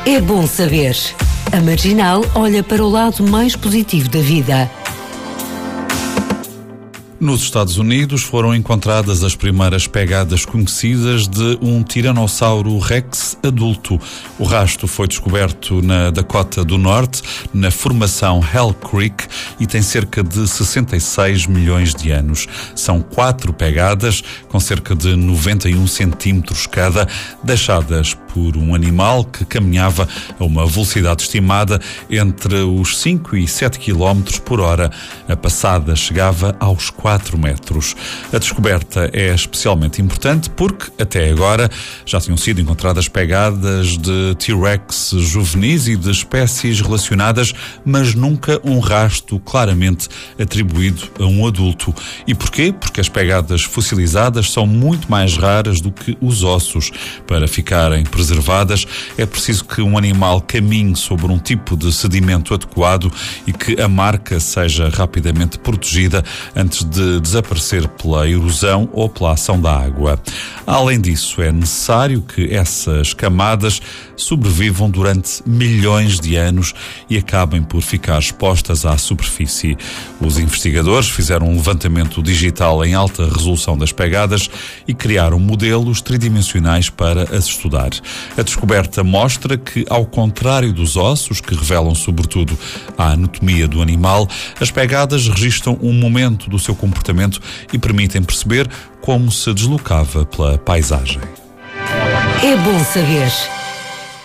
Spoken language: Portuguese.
É bom saber. A Marginal olha para o lado mais positivo da vida. Nos Estados Unidos foram encontradas as primeiras pegadas conhecidas de um Tiranossauro Rex adulto. O rastro foi descoberto na Dakota do Norte, na formação Hell Creek, e tem cerca de 66 milhões de anos. São 4 pegadas, com cerca de 91 centímetros cada, deixadas por um animal que caminhava a uma velocidade estimada entre os 5 e 7 km por hora. A passada chegava aos 4 metros. A descoberta é especialmente importante porque, até agora, já tinham sido encontradas pegadas de T-Rex juvenis e de espécies relacionadas, mas nunca um rastro claramente atribuído a um adulto. E porquê? Porque as pegadas fossilizadas são muito mais raras do que os ossos. Para ficarem preservadas, é preciso que um animal caminhe sobre um tipo de sedimento adequado e que a marca seja rapidamente protegida antes de desaparecer pela erosão ou pela ação da água. Além disso, é necessário que essas camadas sobrevivam durante milhões de anos e acabem por ficar expostas à superfície. Os investigadores fizeram um levantamento digital em alta resolução das pegadas e criaram modelos tridimensionais para as estudar. A descoberta mostra que, ao contrário dos ossos, que revelam sobretudo a anatomia do animal, as pegadas registram um momento do seu comportamento e permitem perceber como se deslocava pela paisagem. É bom saber.